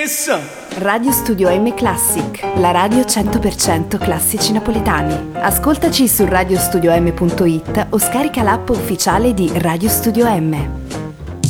Radio Studio M Classic, la radio 100% classici napoletani. Ascoltaci su radiostudioM.it o scarica l'app ufficiale di Radio Studio M.